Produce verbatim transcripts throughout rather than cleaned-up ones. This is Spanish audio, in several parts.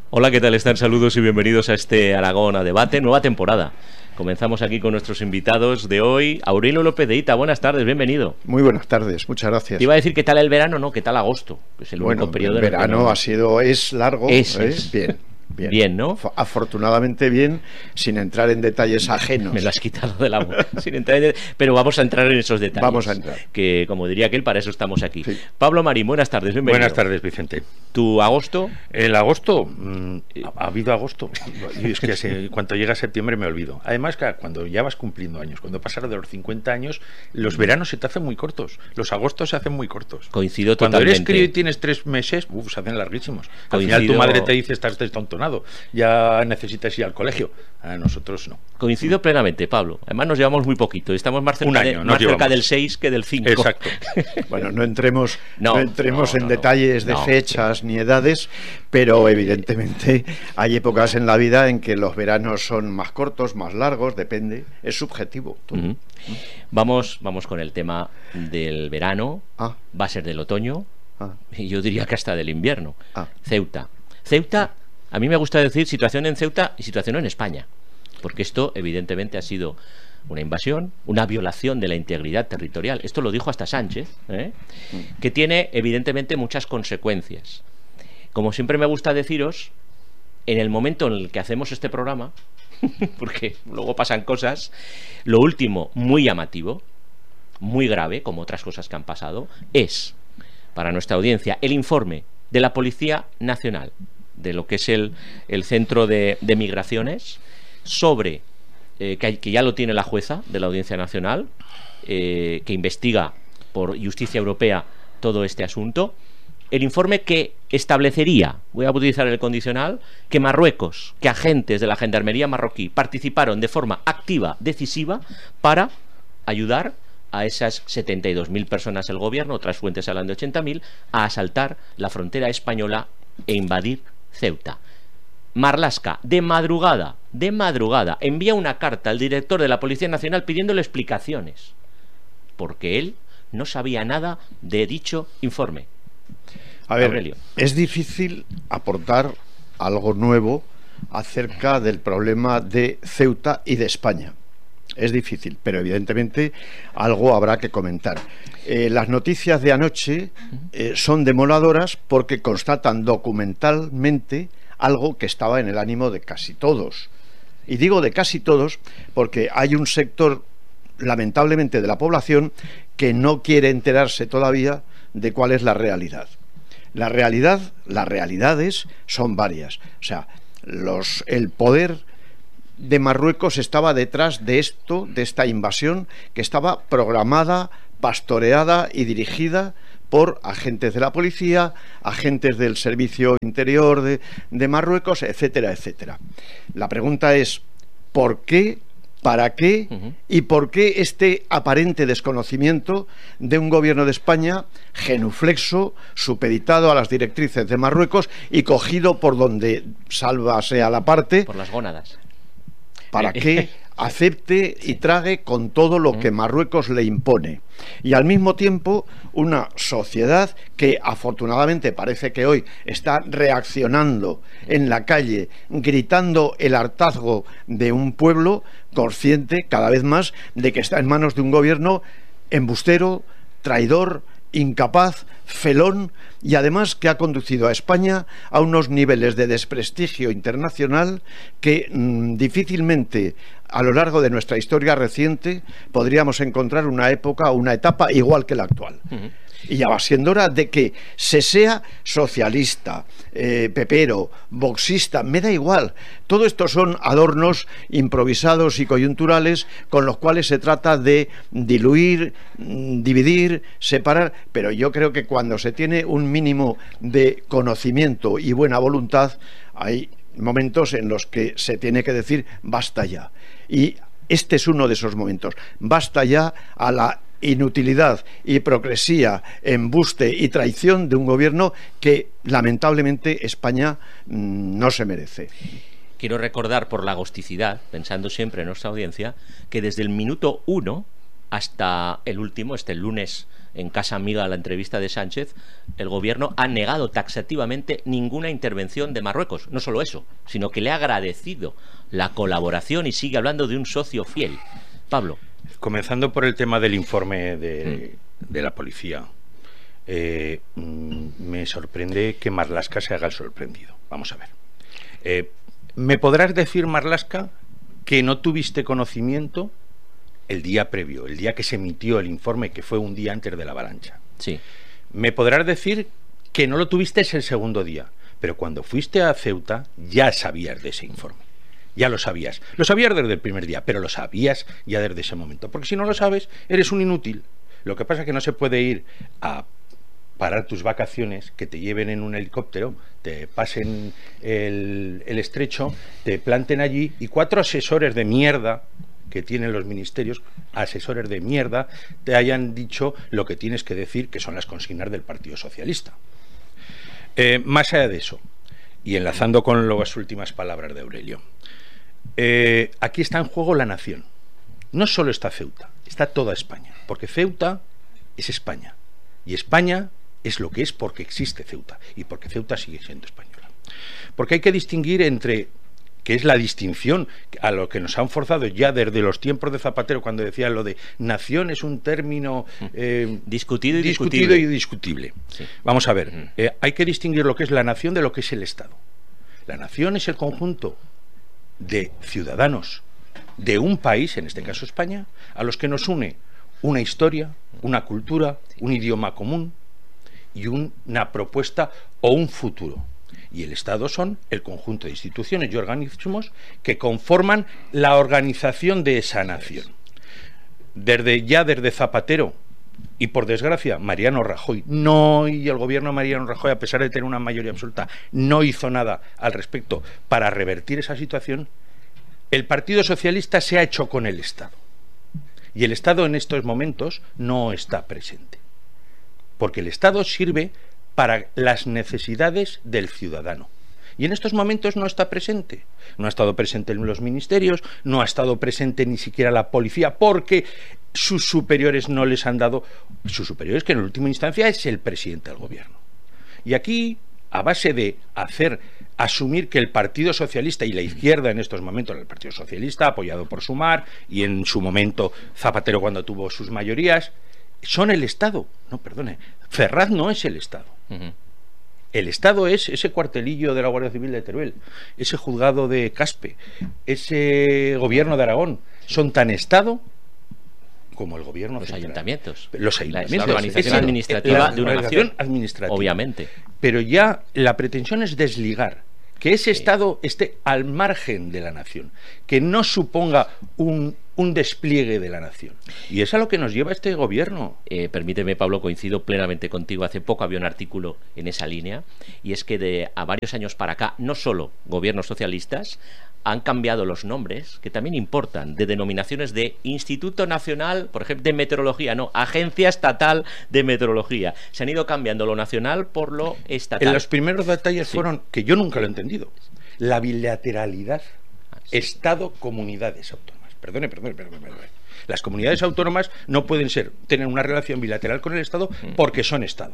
Hola, ¿qué tal están? Saludos y bienvenidos a este Aragón a Debate, nueva temporada. Comenzamos aquí con nuestros invitados de hoy. Aurelio López de Ita, buenas tardes, bienvenido. Muy buenas tardes, muchas gracias. Te iba a decir qué tal el verano, no, qué tal agosto, que es el bueno, único periodo. El verano en el que no... ha sido, es largo, es, ¿eh? es. Bien. Bien. Bien, ¿no? Afortunadamente bien, sin entrar en detalles ajenos. Me lo has quitado de la boca. sin entrar en... Pero vamos a entrar en esos detalles. Vamos a entrar. Que, como diría aquel, para eso estamos aquí. Sí. Pablo Marín, buenas tardes, bienvenido. Buenas tardes, Vicente. ¿Tu agosto? El agosto, mmm, ha, ha habido agosto. Y es que se, cuando llega septiembre me olvido. Además, que cuando ya vas cumpliendo años, cuando pasas de los cincuenta años, los veranos se te hacen muy cortos. Los agostos se hacen muy cortos. Coincido cuando totalmente. Cuando eres crío y tienes tres meses, uf, se hacen larguísimos. Al Coincido... final tu madre te dice, estás destontonado. Ya necesitas ir al colegio. A nosotros no. Coincido plenamente, Pablo. Además nos llevamos muy poquito. Estamos más cerca, año, de, más cerca del seis que del cinco. Exacto. Bueno, no entremos, no, no entremos no, en no, detalles no, de fechas ni edades, pero evidentemente hay épocas en la vida en que los veranos son más cortos, más largos, depende. Es subjetivo. Uh-huh. Vamos, vamos con el tema del verano. Ah. Va a ser del otoño. Ah. Y yo diría que hasta del invierno. Ah. Ceuta. Ceuta... A mí me gusta decir situación en Ceuta y situación en España, porque esto evidentemente ha sido una invasión, una violación de la integridad territorial. Esto lo dijo hasta Sánchez, ¿eh? que tiene evidentemente muchas consecuencias. Como siempre me gusta deciros, en el momento en el que hacemos este programa, porque luego pasan cosas, lo último muy llamativo, muy grave, como otras cosas que han pasado, es, para nuestra audiencia, el informe de la Policía Nacional, de lo que es el, el centro de, de migraciones, sobre, eh, que, que ya lo tiene la jueza de la Audiencia Nacional, eh, que investiga por Justicia Europea todo este asunto, el informe que establecería, voy a utilizar el condicional, que Marruecos, que agentes de la Gendarmería marroquí participaron de forma activa, decisiva, para ayudar a esas setenta y dos mil personas el gobierno, otras fuentes hablan de ochenta mil, a asaltar la frontera española e invadir Ceuta. Marlaska, de madrugada, de madrugada, envía una carta al director de la Policía Nacional pidiéndole explicaciones, porque él no sabía nada de dicho informe. A ver, Aurelio. Es difícil aportar algo nuevo acerca del problema de Ceuta y de España. Es difícil, pero evidentemente algo habrá que comentar. Eh, las noticias de anoche eh, son demoladoras porque constatan documentalmente algo que estaba en el ánimo de casi todos. Y digo de casi todos porque hay un sector, lamentablemente, de la población que no quiere enterarse todavía de cuál es la realidad. La realidad, las realidades son varias. O sea, los, el poder de Marruecos estaba detrás de esto, de esta invasión que estaba programada, pastoreada y dirigida por agentes de la policía, agentes del Servicio Interior de, de Marruecos, etcétera, etcétera. La pregunta es, ¿por qué, para qué uh-huh. y por qué este aparente desconocimiento de un gobierno de España genuflexo, supeditado a las directrices de Marruecos y cogido por donde salva sea la parte? Por las gónadas. Para que acepte y trague con todo lo que Marruecos le impone. Y al mismo tiempo una sociedad que afortunadamente parece que hoy está reaccionando en la calle, gritando el hartazgo de un pueblo consciente cada vez más de que está en manos de un gobierno embustero, traidor, incapaz, felón, y además que ha conducido a España a unos niveles de desprestigio internacional que mmm, difícilmente a lo largo de nuestra historia reciente podríamos encontrar una época o una etapa igual que la actual. Uh-huh. Y ya va siendo hora de que se sea socialista, eh, pepero, boxista, me da igual. Todo esto son adornos improvisados y coyunturales con los cuales se trata de diluir, dividir, separar, pero yo creo que cuando se tiene un mínimo de conocimiento y buena voluntad, hay momentos en los que se tiene que decir basta ya. Y este es uno de esos momentos. Basta ya a la inutilidad, hipocresía, embuste y traición de un gobierno que lamentablemente España mmm, no se merece. Quiero recordar, por la agosticidad, pensando siempre en nuestra audiencia, que desde el minuto uno hasta el último, este lunes en Casa Amiga la entrevista de Sánchez, el gobierno ha negado taxativamente ninguna intervención de Marruecos. No solo eso, sino que le ha agradecido la colaboración y sigue hablando de un socio fiel. Pablo. Comenzando por el tema del informe de, mm. de la policía. Eh, me sorprende que Marlaska se haga el sorprendido. Vamos a ver. Eh, ¿Me podrás decir, Marlaska, que no tuviste conocimiento el día previo, el día que se emitió el informe, que fue un día antes de la avalancha? Sí. Me podrás decir que no lo tuviste el segundo día, pero cuando fuiste a Ceuta ya sabías de ese informe. Ya lo sabías. Lo sabías desde el primer día, pero lo sabías ya desde ese momento. Porque si no lo sabes, eres un inútil. Lo que pasa es que no se puede ir a parar tus vacaciones, que te lleven en un helicóptero, te pasen el, el estrecho, te planten allí y cuatro asesores de mierda que tienen los ministerios, asesores de mierda, te hayan dicho lo que tienes que decir, que son las consignas del Partido Socialista. Eh, más allá de eso, y enlazando con las últimas palabras de Aurelio, eh, aquí está en juego la nación. No solo está Ceuta, está toda España, porque Ceuta es España, y España es lo que es porque existe Ceuta, y porque Ceuta sigue siendo española. Porque hay que distinguir entre, que es la distinción a lo que nos han forzado ya desde los tiempos de Zapatero, cuando decía lo de nación es un término eh, discutido y discutido discutible. y discutible. Sí. Vamos a ver, eh, hay que distinguir lo que es la nación de lo que es el Estado. La nación es el conjunto de ciudadanos de un país, en este caso España, a los que nos une una historia, una cultura, un idioma común y un, una propuesta o un futuro. Y el Estado son el conjunto de instituciones y organismos que conforman la organización de esa nación. Desde ya desde Zapatero y, por desgracia, Mariano Rajoy, no, y el gobierno de Mariano Rajoy, a pesar de tener una mayoría absoluta, no hizo nada al respecto para revertir esa situación. El Partido Socialista se ha hecho con el Estado. Y el Estado en estos momentos no está presente. Porque el Estado sirve para las necesidades del ciudadano. Y en estos momentos no está presente. No ha estado presente en los ministerios, no ha estado presente ni siquiera la policía, porque sus superiores no les han dado... Sus superiores, que en última instancia es el presidente del gobierno. Y aquí, a base de hacer... asumir que el Partido Socialista y la izquierda en estos momentos, el Partido Socialista apoyado por Sumar y en su momento Zapatero cuando tuvo sus mayorías, son el Estado. No, perdone, Ferraz no es el Estado. Uh-huh. El Estado es ese cuartelillo de la Guardia Civil de Teruel, ese juzgado de Caspe, ese gobierno de Aragón. Son tan Estado como el gobierno los central. ayuntamientos. Los ayuntamientos. La organización es, administrativa la, de una la nación. Administrativa. Obviamente. Pero ya la pretensión es desligar, que ese sí. Estado esté al margen de la nación, que no suponga un, un despliegue de la nación. Y es a lo que nos lleva este gobierno. Eh, permíteme, Pablo, coincido plenamente contigo. Hace poco había un artículo en esa línea, y es que de a varios años para acá, no solo gobiernos socialistas han cambiado los nombres, que también importan, de denominaciones de Instituto Nacional, por ejemplo, de Meteorología, no, Agencia Estatal de Meteorología. Se han ido cambiando lo nacional por lo estatal. En los primeros detalles sí. fueron, que yo nunca lo he entendido, la bilateralidad, ah, sí. Estado-comunidades autónomas. Perdone, perdone, perdone, perdone. Las comunidades autónomas no pueden ser tener una relación bilateral con el Estado porque son Estado.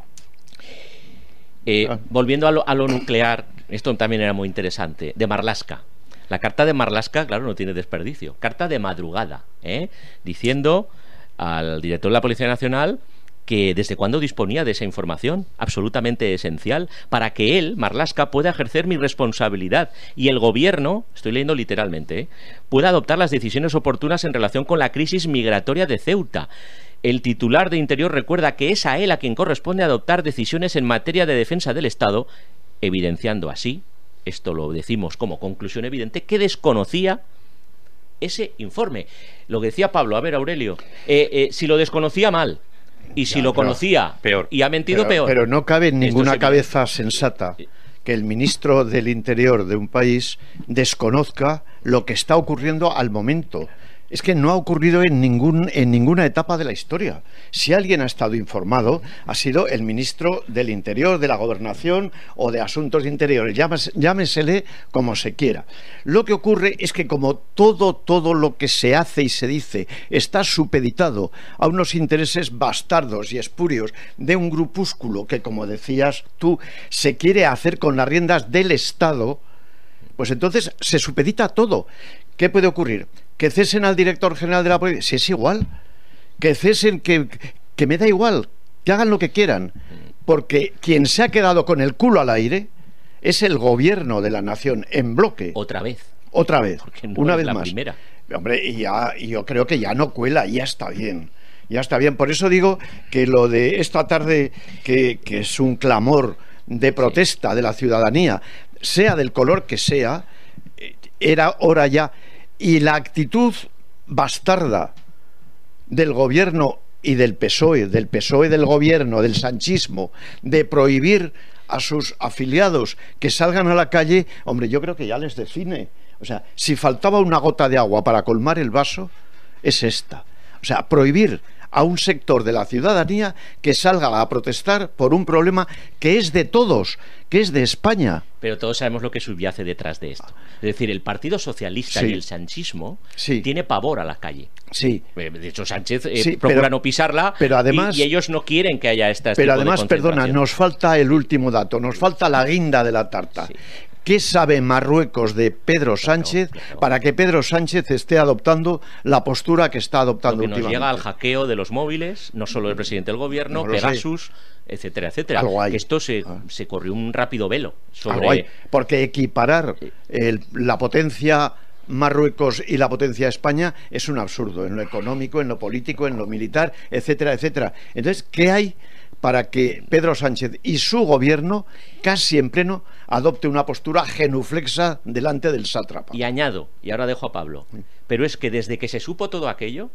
Eh, ah. Volviendo a lo, a lo nuclear, esto también era muy interesante, de Marlaska. La carta de Marlaska, claro, no tiene desperdicio. Carta de madrugada, ¿eh? diciendo al director de la Policía Nacional que desde cuándo disponía de esa información absolutamente esencial para que él, Marlaska, pueda ejercer mi responsabilidad y el gobierno, estoy leyendo literalmente, ¿eh? pueda adoptar las decisiones oportunas en relación con la crisis migratoria de Ceuta. El titular de Interior recuerda que es a él a quien corresponde adoptar decisiones en materia de defensa del Estado, evidenciando así, esto lo decimos como conclusión evidente, que desconocía ese informe. Lo que decía Pablo, a ver, Aurelio, eh, eh, si lo desconocía mal, y si ya, lo conocía peor. y ha mentido, pero, peor. Pero no cabe en ninguna cabeza sensata que el ministro del Interior de un país desconozca lo que está ocurriendo al momento. Es que no ha ocurrido en, ningún, en ninguna etapa de la historia. Si alguien ha estado informado, ha sido el ministro del Interior, de la Gobernación o de Asuntos Interiores, llámese, llámesele como se quiera. Lo que ocurre es que como todo, todo lo que se hace y se dice está supeditado a unos intereses bastardos y espurios de un grupúsculo que, como decías tú, se quiere hacer con las riendas del Estado, pues entonces se supedita a todo. ¿Qué puede ocurrir? Que cesen al director general de la policía, si es igual, que cesen, que, que me da igual, que hagan lo que quieran, porque quien se ha quedado con el culo al aire es el gobierno de la nación en bloque. Otra vez. Otra vez, no una es vez la más. Primera. Hombre, y ya, y yo creo que ya no cuela, ya está bien. Ya está bien. Por eso digo que lo de esta tarde, que, que es un clamor de protesta de la ciudadanía, sea del color que sea, era hora ya. Y la actitud bastarda del gobierno y del P S O E, del P S O E del gobierno, del sanchismo, de prohibir a sus afiliados que salgan a la calle, hombre, yo creo que ya les define. O sea, si faltaba una gota de agua para colmar el vaso, es esta. O sea, prohibir a un sector de la ciudadanía que salga a protestar por un problema que es de todos, que es de España. Pero todos sabemos lo que subyace detrás de esto. Es decir, el Partido Socialista sí. y el sanchismo sí. tiene pavor a la calle. Sí. De hecho, Sánchez eh, sí, procura pero, no pisarla, pero además, y, y ellos no quieren que haya esta Pero además, perdona, nos falta el último dato, nos falta la guinda de la tarta. Sí. ¿Qué sabe Marruecos de Pedro Sánchez claro, claro. para que Pedro Sánchez esté adoptando la postura que está adoptando Porque últimamente? Nos llega al hackeo de los móviles, no solo del presidente del gobierno, no Pegasus, sé. etcétera, etcétera. Que esto se, ah. se corrió un rápido velo sobre... Porque equiparar el, la potencia Marruecos y la potencia España es un absurdo, en lo económico, en lo político, en lo militar, etcétera, etcétera. Entonces, ¿qué hay para que Pedro Sánchez y su gobierno, casi en pleno, adopte una postura genuflexa delante del sátrapa? Y añado, y ahora dejo a Pablo, pero es que desde que se supo todo aquello,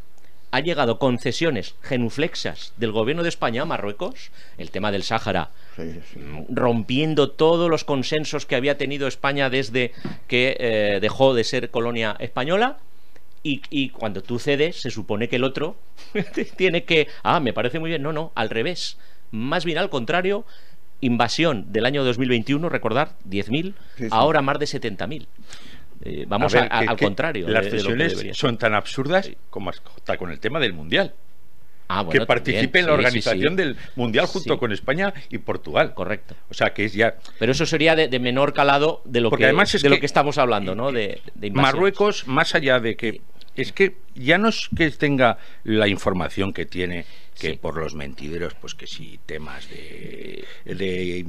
ha llegado concesiones genuflexas del gobierno de España a Marruecos, el tema del Sáhara, sí, sí. rompiendo todos los consensos que había tenido España desde que eh, dejó de ser colonia española. Y, y cuando tú cedes, se supone que el otro tiene que... Ah, me parece muy bien. No, no, al revés. Más bien al contrario, invasión del año dos mil veintiuno, recordar, diez mil, sí, sí. ahora más de setenta mil. Eh, vamos a ver, a, a, que, al contrario. Las de, cesiones de son tan absurdas sí. como está con el tema del Mundial. Ah, bueno, que participe en la organización sí, sí, sí. del Mundial junto sí. con España y Portugal. Correcto. O sea, que es ya... Pero eso sería de, de menor calado de lo, Porque que, además es de que lo que estamos hablando, ¿no? De, de Marruecos, más allá de que... Es que ya no es que tenga la información que tiene, que sí. por los mentideros, pues que sí, temas de, de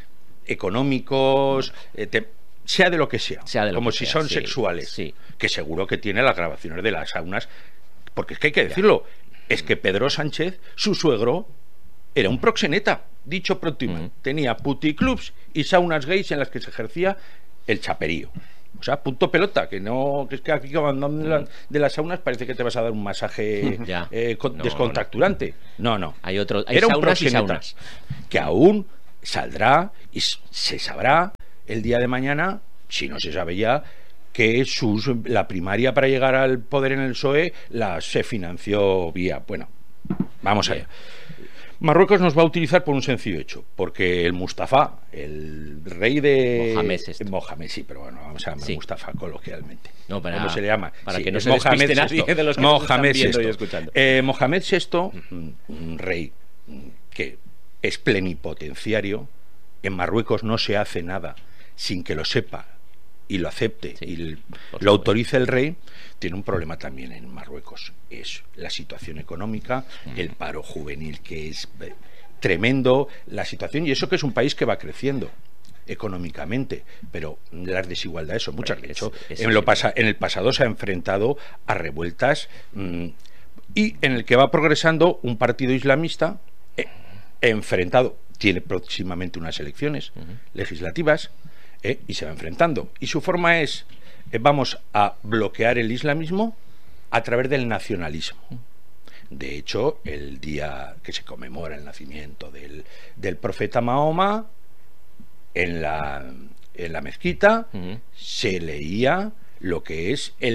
económicos, te, sea de lo que sea, sea de lo como que si sea, son sí, sexuales, sí. que seguro que tiene las grabaciones de las saunas, porque es que hay que decirlo, es que Pedro Sánchez, su suegro, era un proxeneta, dicho próximo, uh-huh. tenía puticlubs y saunas gays en las que se ejercía el chaperío. O sea, punto pelota, que no que es que aquí cuando de, la, de las saunas parece que te vas a dar un masaje eh, con, no, descontracturante. No, no. Hay otro, hay Era un saunas y proxeneta saunas. Que aún saldrá y se sabrá el día de mañana, si no se sabe ya, que sus, la primaria para llegar al poder en el P S O E la se financió vía... Bueno, vamos allá. Marruecos nos va a utilizar por un sencillo hecho, porque el Mustafa, el rey de... Mohamed, esto. Mohamed, sí, pero bueno, vamos a llamar sí. Mustafa coloquialmente. No, para, ¿Cómo se le llama? Para sí, que no se despiste nadie de los que Mohamed están viendo sexto. y escuchando. Eh, Mohamed sexto, un rey que es plenipotenciario, en Marruecos no se hace nada sin que lo sepa y lo acepte sí, y lo autorice el rey. Tiene un problema también en Marruecos, es la situación económica, el paro juvenil que es tremendo, la situación, y eso que es un país que va creciendo económicamente, pero las desigualdades son muchas. De hecho, en, lo pasa, en el pasado se ha enfrentado a revueltas mmm, y en el que va progresando un partido islamista eh, enfrentado, tiene próximamente unas elecciones uh-huh. legislativas eh, y se va enfrentando, y su forma es eh, vamos a bloquear el islamismo a través del nacionalismo. De hecho, el día que se conmemora el nacimiento del, del profeta Mahoma, en la, en la mezquita uh-huh. se leía lo que es el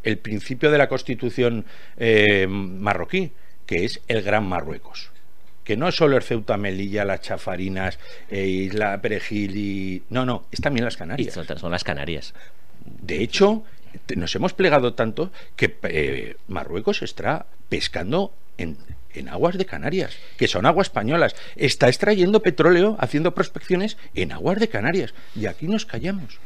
el principio de la Constitución eh, marroquí, que es el Gran Marruecos. Que no es solo el Ceuta, Melilla, las Chafarinas, eh, Isla Perejil y... No, no, es también las Canarias. Son, son las Canarias. De hecho, nos hemos plegado tanto que eh, Marruecos está pescando en, en aguas de Canarias, que son aguas españolas. Está extrayendo petróleo, haciendo prospecciones en aguas de Canarias. Y aquí nos callamos.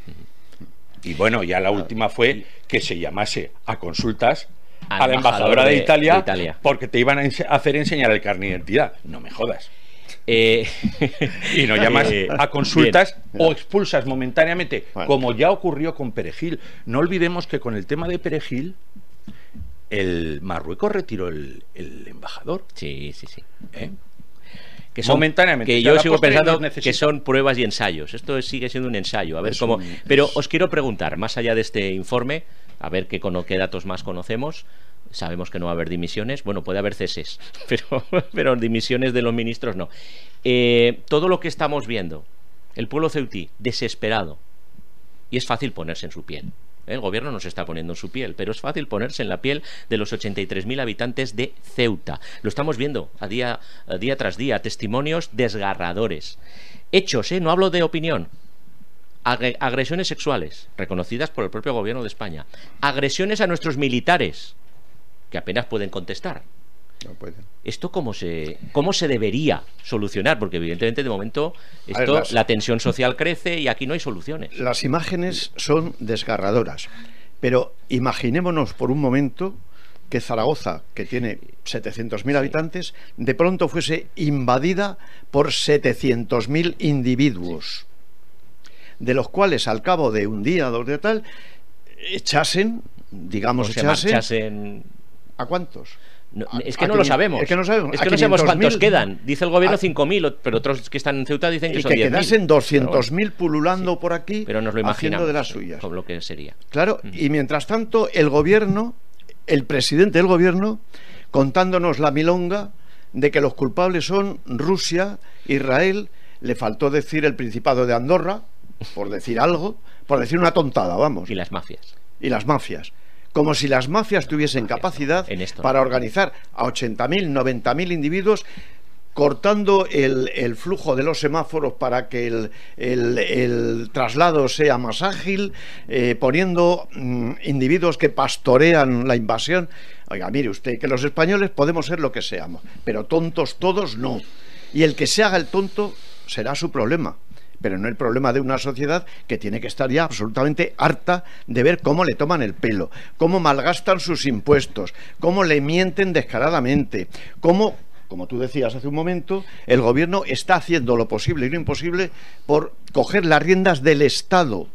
Y bueno, ya la última fue que se llamase a consultas a la embajadora de, de, Italia, de Italia porque te iban a hacer enseñar el carnet de identidad. No me jodas. Eh, y no llamas eh, a consultas bien. O expulsas momentáneamente, bueno. Como ya ocurrió con Perejil. No olvidemos que con el tema de Perejil el Marruecos retiró el, el embajador. Sí, sí, sí. ¿Eh? Que son, momentáneamente. Que yo sigo pensando que son pruebas y ensayos. Esto sigue siendo un ensayo. A ver es cómo. Un, Pero es... os quiero preguntar, más allá de este informe, a ver qué, qué datos más conocemos. Sabemos que no va a haber dimisiones. Bueno, puede haber ceses, pero, pero dimisiones de los ministros no. Eh, todo lo que estamos viendo, el pueblo ceutí desesperado, y es fácil ponerse en su piel. El gobierno no se está poniendo en su piel, pero es fácil ponerse en la piel de los ochenta y tres mil habitantes de Ceuta. Lo estamos viendo a día, a día tras día, testimonios desgarradores. Hechos, ¿eh? No hablo de opinión. Agresiones sexuales, reconocidas por el propio gobierno de España. Agresiones a nuestros militares, que apenas pueden contestar. No pueden. ¿Esto cómo se, cómo se debería solucionar? Porque evidentemente de momento esto, ver, las, la tensión social crece y aquí no hay soluciones. Las imágenes son desgarradoras, pero imaginémonos por un momento que Zaragoza, que tiene setecientos mil sí. habitantes, de pronto fuese invadida por setecientos mil individuos, de los cuales al cabo de un día, dos de tal, echasen, digamos, echasen, marchasen... ¿a cuántos? No, es que no lo sabemos. Es que no sabemos, es que no sabemos cuántos quedan. Dice el gobierno cinco mil, pero otros que están en Ceuta dicen que y son diez mil. Que quedasen doscientos mil pululando sí, por aquí, pero nos lo haciendo de las suyas. Con lo que sería. Claro, uh-huh. Y mientras tanto el gobierno, el presidente del gobierno, contándonos la milonga de que los culpables son Rusia, Israel, le faltó decir el Principado de Andorra, por decir algo, por decir una tontada, vamos. Y las mafias. Y las mafias. Como si las mafias tuviesen capacidad para organizar a ochenta mil, noventa mil individuos, cortando el, el flujo de los semáforos para que el, el, el traslado sea más ágil, eh, poniendo mm, individuos que pastorean la invasión. Oiga, mire usted, que los españoles podemos ser lo que seamos, pero tontos todos no. Y el que se haga el tonto será su problema, pero no el problema de una sociedad que tiene que estar ya absolutamente harta de ver cómo le toman el pelo, cómo malgastan sus impuestos, cómo le mienten descaradamente, cómo, como tú decías hace un momento, el gobierno está haciendo lo posible y lo imposible por coger las riendas del Estado.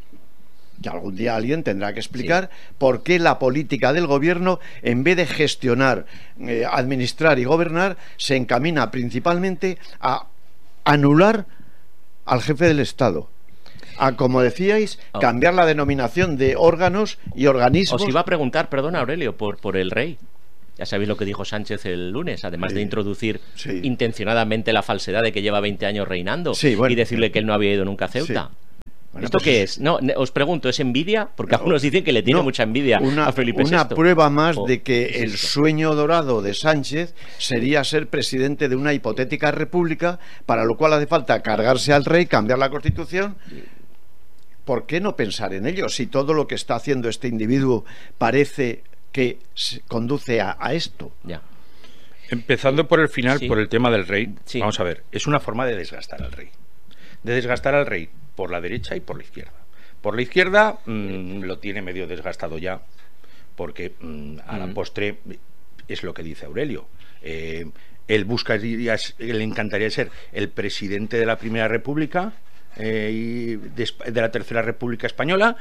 Y algún día alguien tendrá que explicar sí. por qué la política del gobierno, en vez de gestionar, eh, administrar y gobernar, se encamina principalmente a anular al jefe del Estado, a, como decíais, oh. cambiar la denominación de órganos y organismos. Os iba a preguntar, perdona Aurelio, por, por el rey. Ya sabéis lo que dijo Sánchez el lunes, además sí. de introducir sí. intencionadamente la falsedad de que lleva veinte años reinando sí, bueno, y decirle que él no había ido nunca a Ceuta. Sí. Bueno, ¿Esto pues qué es? No, os pregunto, ¿es envidia? Porque no, algunos dicen que le tiene no, mucha envidia una, a Felipe Una sexto. Prueba más oh, de que el sueño dorado de Sánchez sería ser presidente de una hipotética república, para lo cual hace falta cargarse al rey, cambiar la Constitución. ¿Por qué no pensar en ello? Si todo lo que está haciendo este individuo parece que conduce a, a esto. Ya. Empezando por el final, sí. por el tema del rey, sí. vamos a ver, es una forma de desgastar al rey. De desgastar al rey por la derecha y por la izquierda. Por la izquierda mmm, lo tiene medio desgastado ya, porque mmm, a la postre es lo que dice Aurelio. Eh, él buscaría, le encantaría ser el presidente de la Primera República eh, y de, de la Tercera República Española,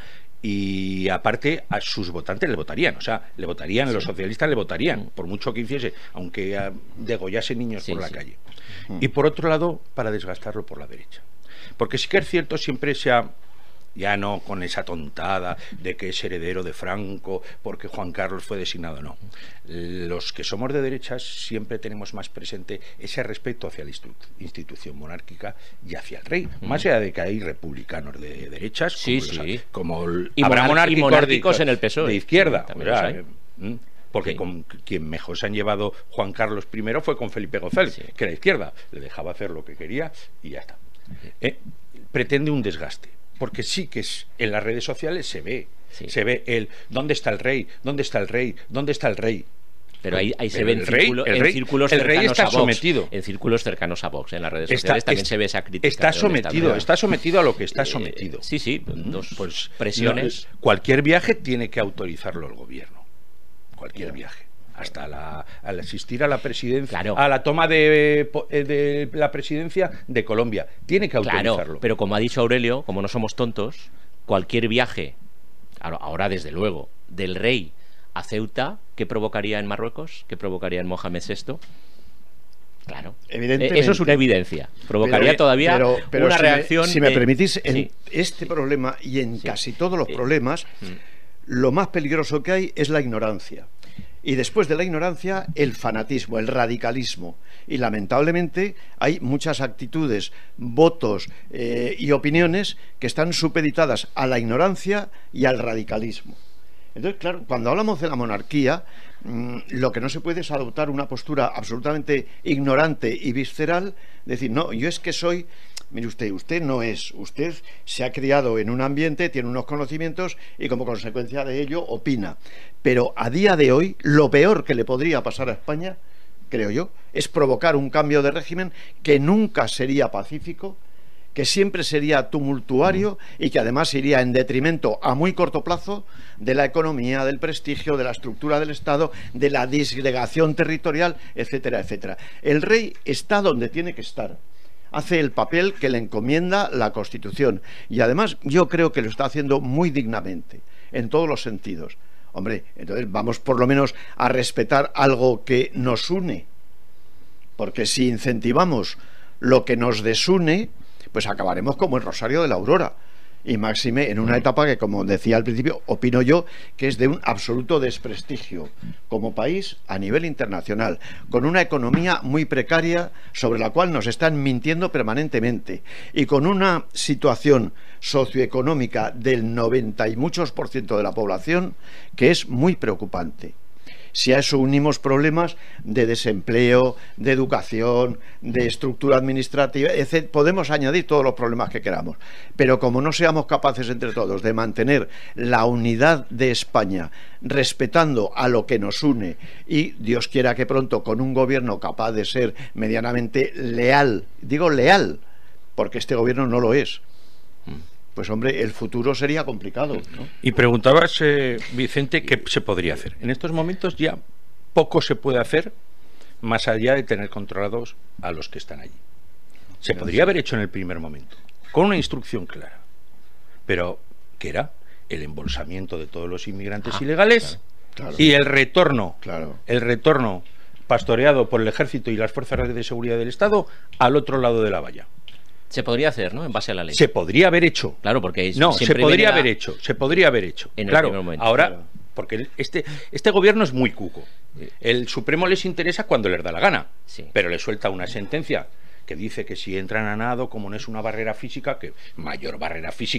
y aparte a sus votantes le votarían, o sea, le votarían, sí. los socialistas le votarían, por mucho que hiciese, aunque uh, degollase niños sí, por la sí. calle. Y por otro lado, para desgastarlo por la derecha. Porque sí que es cierto, siempre se ha Ya no con esa tontada de que es heredero de Franco porque Juan Carlos fue designado, no. Los que somos de derechas siempre tenemos más presente ese respeto hacia la institución monárquica y hacia el rey. Mm. Más allá de que hay republicanos de derechas, sí, como, sí. Los, como el, y habrá monárquicos, y monárquicos de, en el P S O E. De izquierda. Sí, o sea, eh, porque sí. con quien mejor se han llevado Juan Carlos primero fue con Felipe González, sí. que era izquierda. Le dejaba hacer lo que quería y ya está. Eh, pretende un desgaste. Porque sí que es, en las redes sociales se ve, sí. se ve el ¿dónde está el rey? ¿Dónde está el rey? ¿Dónde está el rey? Pero ahí, ahí Pero se ve en, rey, círculo, el en rey, círculos el cercanos rey está a Vox. Sometido. En círculos cercanos a Vox, en las redes sociales está, también es, se ve esa crítica. Está sometido, está, está sometido a lo que está sometido. Eh, sí, sí, dos pues, presiones. No, cualquier viaje tiene que autorizarlo el gobierno. Cualquier yeah. viaje. Hasta la, al asistir a la presidencia, claro. a la toma de, de la presidencia de Colombia. Tiene que autorizarlo. Claro, pero como ha dicho Aurelio, como no somos tontos, cualquier viaje, ahora desde luego, del rey a Ceuta, ¿qué provocaría en Marruecos? ¿Qué provocaría en Mohamed sexto? Claro, evidentemente. Eso es una evidencia. Provocaría pero, todavía pero, pero una si reacción. Me, si me de... permitís, en sí. este problema y en sí. casi todos los problemas, sí. lo más peligroso que hay es la ignorancia. Y después de la ignorancia, el fanatismo, el radicalismo. Y lamentablemente hay muchas actitudes, votos eh, y opiniones que están supeditadas a la ignorancia y al radicalismo. Entonces, claro, cuando hablamos de la monarquía, mmm, lo que no se puede es adoptar una postura absolutamente ignorante y visceral, decir, no, yo es que soy... Mire usted, usted no es, usted se ha criado en un ambiente, tiene unos conocimientos y como consecuencia de ello opina. Pero a día de hoy, lo peor que le podría pasar a España, creo yo, es provocar un cambio de régimen que nunca sería pacífico, que siempre sería tumultuario y que además iría en detrimento a muy corto plazo de la economía, del prestigio, de la estructura del Estado, de la disgregación territorial, etcétera, etcétera. El rey está donde tiene que estar. Hace el papel que le encomienda la Constitución y además yo creo que lo está haciendo muy dignamente en todos los sentidos. Hombre, entonces vamos por lo menos a respetar algo que nos une, porque si incentivamos lo que nos desune, pues acabaremos como el Rosario de la Aurora. Y máxime en una etapa que, como decía al principio, opino yo que es de un absoluto desprestigio como país a nivel internacional, con una economía muy precaria sobre la cual nos están mintiendo permanentemente y con una situación socioeconómica del noventa y muchos por ciento de la población que es muy preocupante. Si a eso unimos problemas de desempleo, de educación, de estructura administrativa, etcétera, podemos añadir todos los problemas que queramos. Pero como no seamos capaces entre todos de mantener la unidad de España, respetando a lo que nos une, y Dios quiera que pronto con un gobierno capaz de ser medianamente leal, digo leal, porque este gobierno no lo es, pues hombre, el futuro sería complicado, ¿no? Y preguntabas, eh, Vicente, ¿qué se podría hacer? En estos momentos ya poco se puede hacer más allá de tener controlados a los que están allí. Se podría haber hecho en el primer momento, con una instrucción clara. Pero, ¿qué era? El embolsamiento de todos los inmigrantes ah, ilegales claro, claro. y el retorno, claro. el retorno pastoreado por el ejército y las fuerzas de seguridad del Estado al otro lado de la valla. Se podría hacer, ¿no? En base a la ley. Se podría haber hecho. Claro, porque no, se podría haber hecho. Se podría haber hecho. En claro, el primer momento. Ahora, claro. porque este este gobierno es muy cuco. El Supremo les interesa cuando les da la gana, sí. pero le suelta una sentencia que dice que si entran a nado, como no es una barrera física, que mayor barrera física